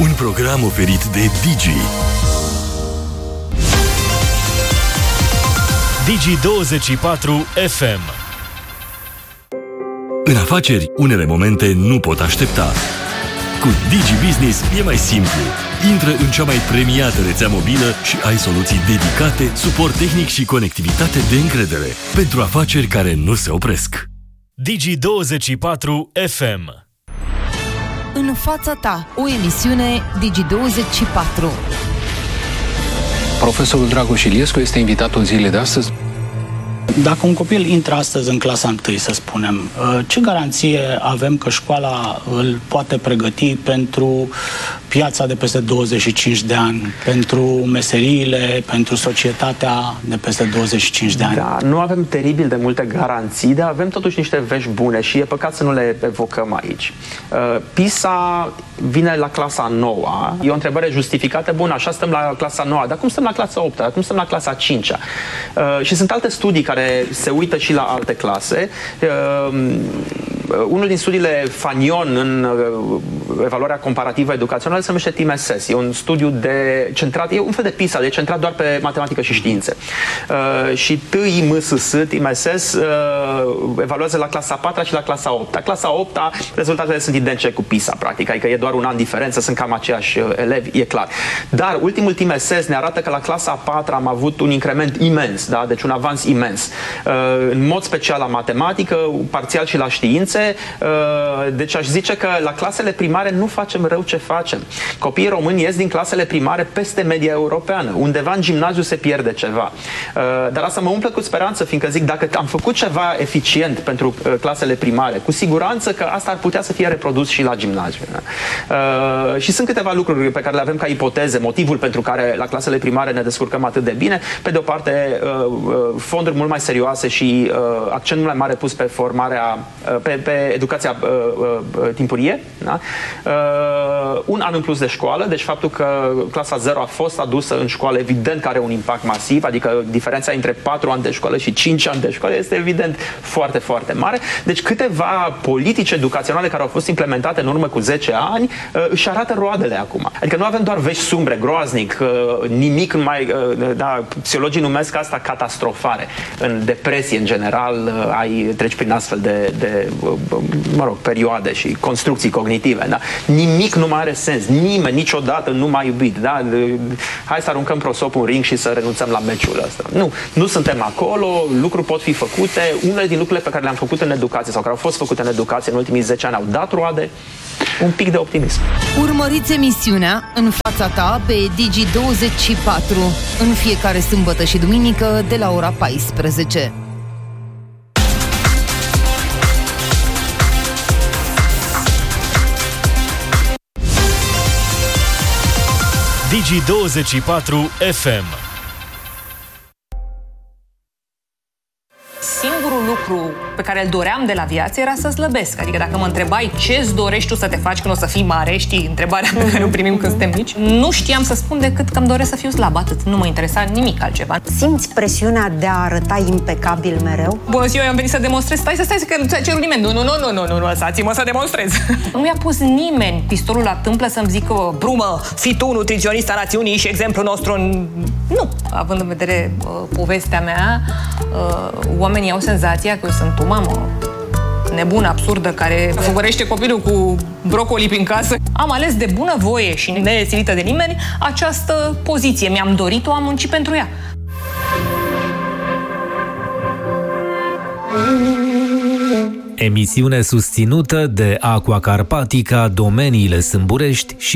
Un program oferit de Digi. Digi24 FM. În afaceri, unele momente nu pot aștepta. Cu Digi Business e mai simplu. Intră în cea mai premiată rețea mobilă și ai soluții dedicate, suport tehnic și conectivitate de încredere pentru afaceri care nu se opresc. Digi24 FM. În fața ta, o emisiune Digi24. Profesorul Dragoș Iliescu este invitatul zilei de astăzi. Dacă un copil intră astăzi în clasa 1, să spunem, ce garanție avem că școala îl poate pregăti pentru piața de peste 25 de ani, pentru meseriile, pentru societatea de peste 25 de ani? Da, nu avem teribil de multe garanții, dar avem totuși niște vești bune și e păcat să nu le evocăm aici. PISA vine la clasa 9. E o întrebare justificată. Bun, așa stăm la clasa 9, dar cum stăm la clasa 8? Cum stăm la clasa 5? Și sunt alte studii care se uită și la alte clase. Unul din studiile Fanion în evaluarea comparativă educațională se numește TIMSS. E un studiu centrat, e un fel de PISA, de centrat doar pe matematică și științe. Și TIMSS evaluează la clasa 4 și la clasa 8. La clasa 8 rezultatele sunt identice cu PISA, practic, adică e doar un an diferență, sunt cam aceiași elevi, e clar. Dar ultimul TIMSS ne arată că la clasa 4 am avut un increment imens, da? Deci un avans imens. În mod special la matematică, parțial și la științe. Deci aș zice că la clasele primare nu facem rău ce facem. Copiii români ies din clasele primare peste media europeană. Undeva în gimnaziu se pierde ceva. Dar asta mă umple cu speranță, fiindcă zic, dacă am făcut ceva eficient pentru clasele primare, cu siguranță că asta ar putea să fie reprodus și la gimnaziu. Și sunt câteva lucruri pe care le avem ca ipoteze, motivul pentru care la clasele primare ne descurcăm atât de bine. Pe de o parte, fonduri mult mai serioase și accent mult mai mare pus pe formarea, pe educația timpurie, da? Un an în plus de școală, deci faptul că clasa 0 a fost adusă în școală, evident că are un impact masiv, adică diferența între 4 ani de școală și 5 ani de școală este evident foarte, foarte mare. Deci câteva politici educaționale care au fost implementate în urmă cu 10 ani își arată roadele acum. Adică nu avem doar vești sumbre, groaznic, nimic nu mai... Da, psihologii numesc asta catastrofare. În depresie, în general, treci prin astfel de perioade și construcții cognitive. Da? Nimic nu mai are sens. Nimeni niciodată nu m-a iubit. Da? Hai să aruncăm prosopul în ring și să renunțăm la meciul ăsta. Nu suntem acolo, lucruri pot fi făcute. Unele din lucrurile pe care le-am făcut în educație sau care au fost făcute în educație în ultimii 10 ani au dat roade. Un pic de optimism. Urmăriți emisiunea În fața ta pe Digi24 în fiecare sâmbătă și duminică de la ora 14. Digi24 FM. Singurul lucru pe care îl doream de la viață era să slăbesc. Adică dacă mă întrebai ce-ți dorești tu să te faci când o să fii mare, știi, întrebarea pe care o primim când suntem mici, nu știam să spun decât că îmi doresc să fiu slabă, atât. Nu mă interesa nimic altceva. Simți presiunea de a arăta impecabil mereu? Bună ziua, eu am venit să demonstrez. Stai, că nu ți-a cerut nimeni. Nu, lăsați-mă să demonstrez. Nu mi-a pus nimeni pistolul la tâmplă să-mi zică: Brumă, fii tu nutriționista națiunii și exemplul nostru în... Nu. Având în vedere povestea mea, oamenii au senzația că eu sunt o mamă nebună, absurdă, care fugărește copilul cu brocoli prin casă. Am ales de bună voie și nețilită de nimeni această poziție. Mi-am dorit-o, am muncit pentru ea. Emisiune susținută de Aqua Carpatica, Domeniile Sâmburești și